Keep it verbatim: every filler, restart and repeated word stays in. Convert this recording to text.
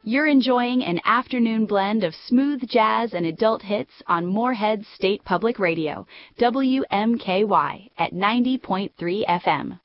You're enjoying an afternoon blend of smooth jazz and adult hits on Moorhead State Public Radio, W M K Y, at ninety point three F M.